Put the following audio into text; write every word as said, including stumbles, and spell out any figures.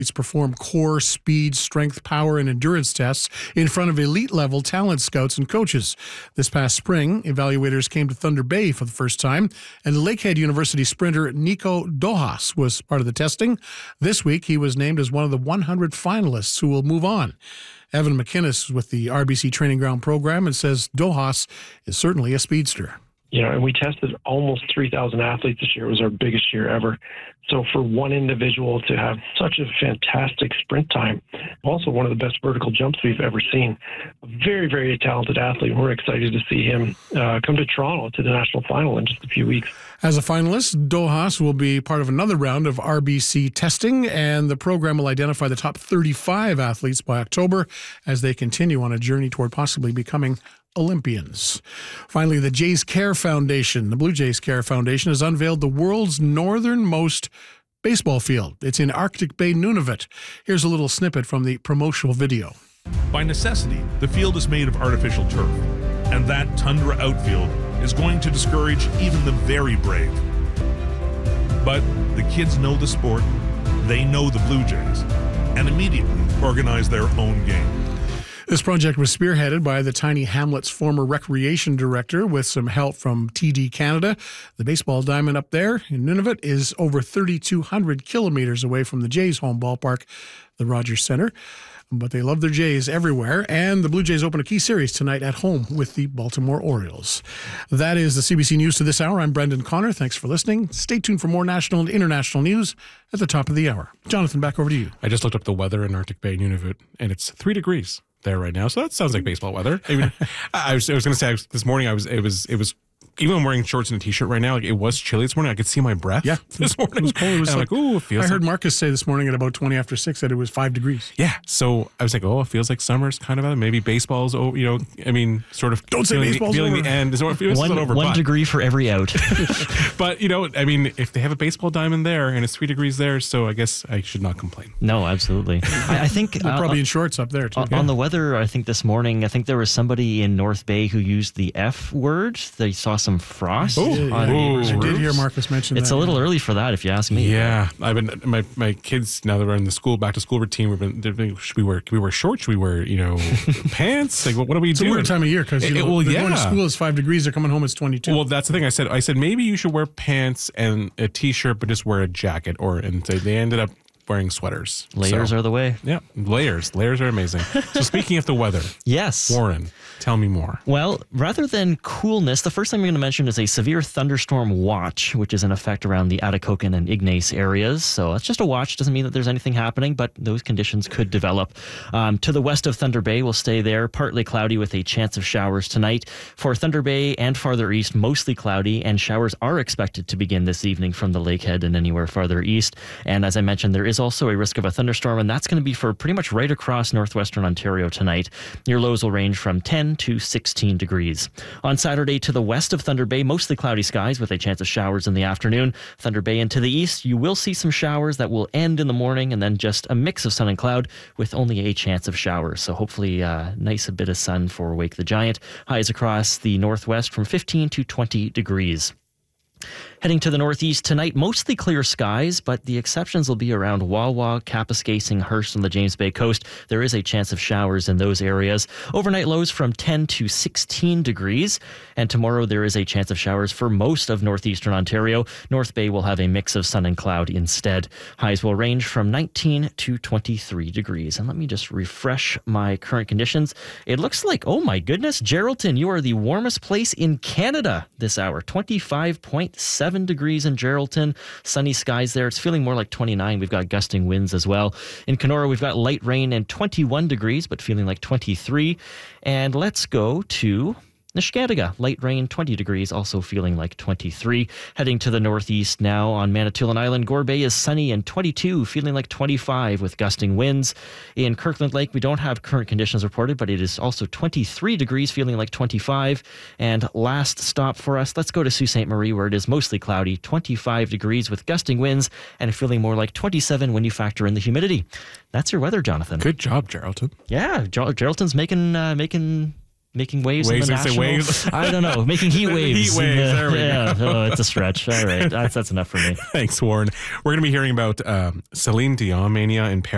perform core, speed, strength, power, and endurance tests in front of elite-level talent scouts and coaches. This past spring, evaluators came to Thunder Bay for the first time, and Lakehead University sprinter Nico Dohas was part of the testing. This week, he was named as one of the one hundred finalists who will move on. Evan McInnes is with the R B C Training Ground program and says Dohas is certainly a speedster. You know, and we tested almost three thousand athletes this year. It was our biggest year ever. So for one individual to have such a fantastic sprint time, also one of the best vertical jumps we've ever seen, a very, very talented athlete. We're excited to see him uh, come to Toronto to the national final in just a few weeks. As a finalist, Dohas will be part of another round of R B C testing, and the program will identify the top thirty-five athletes by October as they continue on a journey toward possibly becoming Olympians. Finally, the Jays Care Foundation, the Blue Jays Care Foundation, has unveiled the world's northernmost baseball field. It's in Arctic Bay, Nunavut. Here's a little snippet from the promotional video. By necessity, the field is made of artificial turf, and that tundra outfield is going to discourage even the very brave. But the kids know the sport, they know the Blue Jays, and immediately organize their own game. This project was spearheaded by the Tiny Hamlet's former recreation director with some help from T D Canada. The baseball diamond up there in Nunavut is over thirty-two hundred kilometers away from the Jays' home ballpark, the Rogers Centre. But they love their Jays everywhere, and the Blue Jays open a key series tonight at home with the Baltimore Orioles. That is the C B C News to this hour. I'm Brendan Connor. Thanks for listening. Stay tuned for more national and international news at the top of the hour. Jonathan, back over to you. I just looked up the weather in Arctic Bay, Nunavut, and it's three degrees there right now. So that sounds like baseball weather. I mean, I was I was going to say I was, this morning I was it was it was. Even I'm wearing shorts and a t-shirt right now, like it was chilly this morning. I could see my breath. Yeah, this morning. It was cold. It was and like, I'm like, ooh, it feels I heard like... Marcus say this morning at about twenty after six that it was five degrees. Yeah, so I was like, oh, it feels like summer's kind of out. Maybe baseball's over. You know, I mean, sort of. Don't say feeling baseball's the, feeling over. the end. Is over, one over, one but, degree for every out. But you know, I mean, if they have a baseball diamond there and it's three degrees there, so I guess I should not complain. No, absolutely. I, I think They're uh, probably in shorts up there too. On, yeah. on the weather, I think this morning, I think there was somebody in North Bay who used the F word. They saw some frost. Oh, yeah, on yeah. neighbors' I did roofs. hear Marcus mention It's that. a little yeah. early for that, if you ask me. Yeah, I've been my my kids now that we're in the school back to school routine. We've been, they've been should we wear can we wear shorts? Should we wear you know pants? Like what, what are we It's doing? a weird time of year because you It- know, well, they're yeah. going to school it's five degrees. They're coming home it's twenty-two. Well, that's the thing. I said I said maybe you should wear pants and a t-shirt, but just wear a jacket. Or and they, they ended up wearing sweaters. Layers So, are the way. yeah, layers. Layers are amazing. So speaking of the weather, Yes. Warren, tell me more. Well, rather than coolness, the first thing I'm going to mention is a severe thunderstorm watch, which is in effect around the Atikokan and Ignace areas. So that's just a watch. Doesn't mean that there's anything happening, but those conditions could develop. Um, to the west of Thunder Bay, we'll stay there, partly cloudy with a chance of showers tonight. For Thunder Bay and farther east, mostly cloudy, and showers are expected to begin this evening from the Lakehead and anywhere farther east. And as I mentioned, there is also a risk of a thunderstorm, and that's going to be for pretty much right across northwestern Ontario tonight. Your lows will range from ten to sixteen degrees. On Saturday, to the west of Thunder Bay, mostly cloudy skies with a chance of showers in the afternoon. Thunder Bay and to the east, you will see some showers that will end in the morning, and then just a mix of sun and cloud with only a chance of showers. So hopefully uh, nice a bit of sun for Wake the Giant. Highs across the northwest from fifteen to twenty degrees. Heading to the northeast tonight, mostly clear skies, but the exceptions will be around Wawa, Kapuskasing, Hearst, and the James Bay coast. There is a chance of showers in those areas. Overnight lows from ten to sixteen degrees. And tomorrow there is a chance of showers for most of northeastern Ontario. North Bay will have a mix of sun and cloud instead. Highs will range from nineteen to twenty-three degrees. And let me just refresh my current conditions. It looks like, oh my goodness, Geraldton, you are the warmest place in Canada this hour. twenty-five point seven degrees in Geraldton. Sunny skies there. It's feeling more like twenty-nine. We've got gusting winds as well. In Kenora, we've got light rain and twenty-one degrees, but feeling like twenty-three. And let's go to Neskantaga, light rain, twenty degrees, also feeling like twenty-three. Heading to the northeast now on Manitoulin Island, Gore Bay is sunny and twenty-two, feeling like twenty-five with gusting winds. In Kirkland Lake, we don't have current conditions reported, but it is also twenty-three degrees, feeling like twenty-five. And last stop for us, let's go to Sault Ste. Marie, where it is mostly cloudy, twenty-five degrees with gusting winds, and feeling more like twenty-seven when you factor in the humidity. That's your weather, Jonathan. Good job, Geraldton. Yeah, Ger- Geraldton's making uh, making. Making waves, Waves, in the I say national. waves. I don't know. Making heat waves. Heat waves. The, There we yeah, go. Oh, it's a stretch. All right, that's that's enough for me. Thanks, Warren. We're going to be hearing about um, Celine Dion mania in Paris.